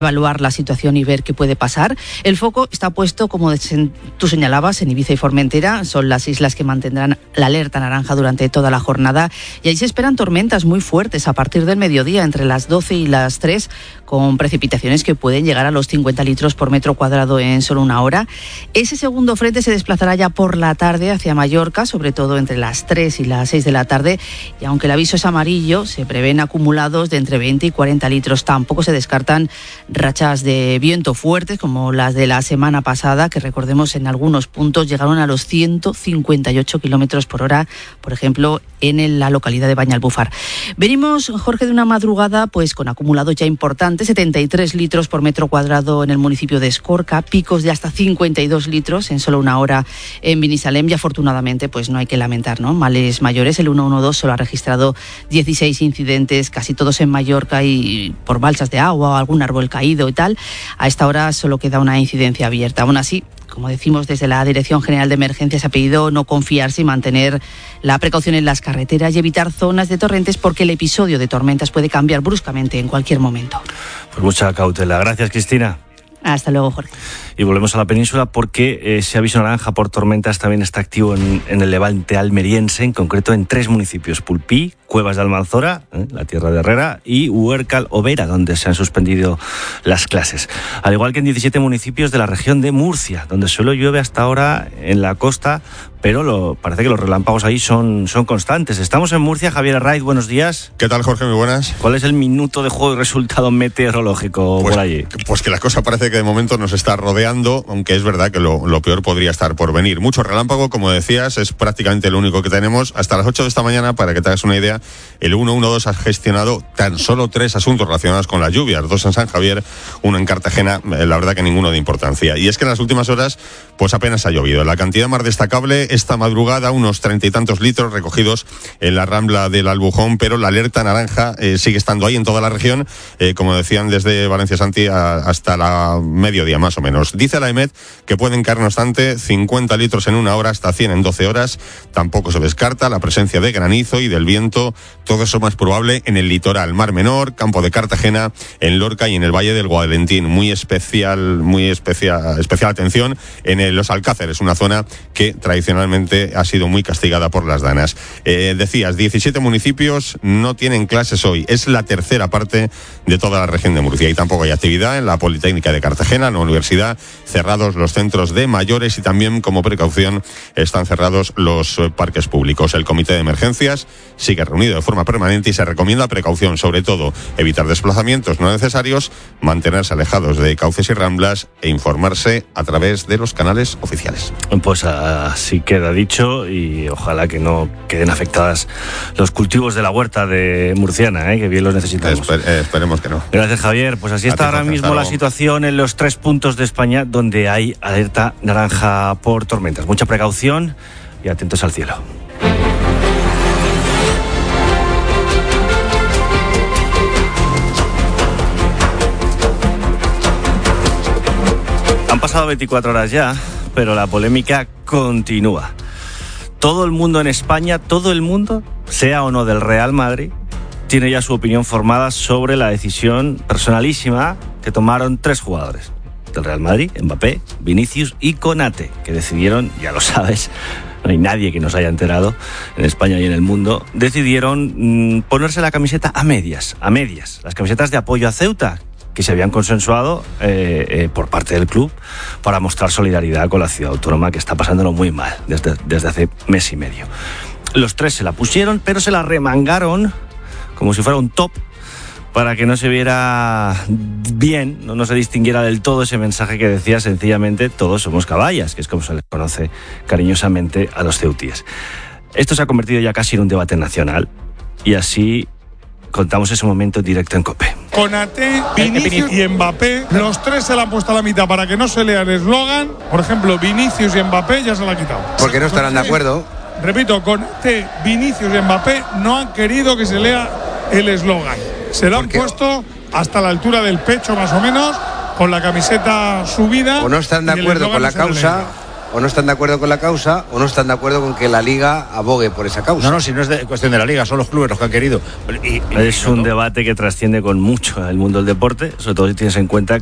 evaluar la situación y ver qué puede pasar. El foco está puesto, como tú señalabas, en Ibiza y Formentera. Son las islas que mantendrán la alerta naranja durante toda la jornada y ahí se esperan tormentas muy fuertes a partir del mediodía, entre las 12 y las 3, con precipitaciones que pueden llegar a los 50 litros por metro cuadrado en solo una hora. Ese segundo frente se desplazará ya por la tarde hacia Mallorca, sobre todo entre las 3 y las 6 de la tarde, y aunque el aviso es amarillo, se prevén acumulados de entre 20 y 40 litros. Tampoco se descartan rachas de viento fuertes como las de la semana pasada, que recordemos en algunos puntos llegaron a los 158 kilómetros por hora, por ejemplo en la localidad de Banyalbufar. Venimos, Jorge, de una madrugada pues con acumulados ya importantes, 73 litros por metro cuadrado en el municipio de Escorca, picos de hasta 52 litros en solo una hora en Binissalem, y afortunadamente pues no hay que lamentar, ¿no?, males mayores. El 112 solo ha registrado 16 incidentes, casi todos en Mallorca, y por balsas de agua o algún árbol caído y tal. A esta hora solo queda una incidencia abierta. Aún así, como decimos desde la Dirección General de Emergencias, ha pedido no confiarse y mantener la precaución en las carreteras y evitar zonas de torrentes, porque el episodio de tormentas puede cambiar bruscamente en cualquier momento. Pues mucha cautela. Gracias, Cristina. Hasta luego, Jorge. Y volvemos a la península porque ese aviso naranja por tormentas también está activo en el levante almeriense, en concreto en 3 municipios: Pulpí, Cuevas de Almanzora, la tierra de Herrera, y Huércal o Vera, donde se han suspendido las clases. Al igual que en 17 municipios de la región de Murcia, donde solo llueve hasta ahora en la costa, pero parece que los relámpagos ahí son constantes. Estamos en Murcia. Javier Arraiz, buenos días. ¿Qué tal, Jorge? Muy buenas. ¿Cuál es el minuto de juego y resultado meteorológico por allí? Pues que la cosa parece que de momento nos está rodeando, aunque es verdad que lo peor podría estar por venir. Mucho relámpago, como decías, es prácticamente lo único que tenemos. Hasta las 8 de esta mañana, para que te hagas una idea, el 112 ha gestionado tan solo 3 asuntos relacionados con las lluvias: 2 en San Javier, 1 en Cartagena, la verdad que ninguno de importancia. Y es que en las últimas horas pues apenas ha llovido. La cantidad más destacable esta madrugada, unos 30 y tantos litros recogidos en la Rambla del Albujón, pero la alerta naranja sigue estando ahí en toda la región, como decían desde Valencia Santi hasta la mediodía más o menos. Dice la EMET que pueden caer, no obstante, 50 litros en una hora hasta 100 en 12 horas. Tampoco se descarta la presencia de granizo y del viento, todo eso más probable en el litoral, Mar Menor, Campo de Cartagena, en Lorca y en el Valle del Guadalentín. Muy especial atención en los Alcáceres, una zona que tradicionalmente ha sido muy castigada por las danas. Decías, 17 municipios no tienen clases hoy. Es la tercera parte de toda la región de Murcia, y tampoco hay actividad en la Politécnica de Cartagena, en la universidad, cerrados los centros de mayores, y también, como precaución, están cerrados los parques públicos. El Comité de Emergencias sigue reunido de forma permanente y se recomienda precaución, sobre todo evitar desplazamientos no necesarios, mantenerse alejados de cauces y ramblas e informarse a través de los canales oficiales. Pues así queda dicho, y ojalá que no queden afectadas los cultivos de la huerta de murciana, que bien los necesitamos. Esperemos que no. Gracias, Javier. Pues así está ahora mismo la situación en los 3 puntos de España donde hay alerta naranja por tormentas. Mucha precaución y atentos al cielo. Han pasado 24 horas ya, pero la polémica continúa. Todo el mundo en España, todo el mundo, sea o no del Real Madrid, tiene ya su opinión formada sobre la decisión personalísima que tomaron 3 jugadores del Real Madrid: Mbappé, Vinicius y Konate, que decidieron, ya lo sabes, no hay nadie que nos haya enterado en España y en el mundo, decidieron ponerse la camiseta a medias, las camisetas de apoyo a Ceuta, que se habían consensuado por parte del club para mostrar solidaridad con la ciudad autónoma, que está pasándolo muy mal desde hace mes y medio. Los 3 se la pusieron, pero se la remangaron como si fuera un top, para que no se viera bien, no se distinguiera del todo ese mensaje que decía sencillamente: todos somos caballas, que es como se les conoce cariñosamente a los ceutíes. Esto se ha convertido ya casi en un debate nacional, y así contamos ese momento en directo en COPE. Konate, Vinicius y Mbappé, los 3 se la han puesto a la mitad para que no se lea el eslogan. Por ejemplo, Vinicius y Mbappé ya se la han quitado. Porque no estarán de acuerdo. Repito, Konate, Vinicius y Mbappé no han querido que se lea el eslogan. Se lo han puesto hasta la altura del pecho, más o menos, con la camiseta subida. O no están de acuerdo con la causa, o no están de acuerdo con la causa o no están de acuerdo con que la Liga abogue por esa causa. No, si no es cuestión de la Liga, son los clubes los que han querido. Es un debate que trasciende con mucho el mundo del deporte, sobre todo si tienes en cuenta